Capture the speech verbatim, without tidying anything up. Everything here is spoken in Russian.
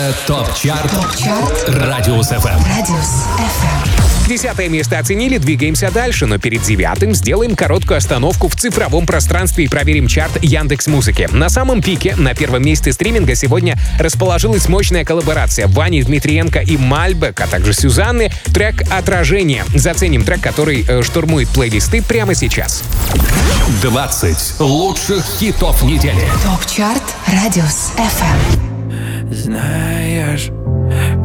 ТОП-чарт Радиус эф эм. Радиус эф эм. Десятое место оценили, двигаемся дальше, но перед девятым сделаем короткую остановку в цифровом пространстве и проверим чарт Яндекс.Музыки. На самом пике, на первом месте стриминга, сегодня расположилась мощная коллаборация Вани Дмитриенко и Мальбек, а также Сюзанны, трек «Отражение». Заценим трек, который э, штурмует плейлисты прямо сейчас. двадцать лучших хитов недели. ТОП-чарт Радиус эф эм. Знаешь,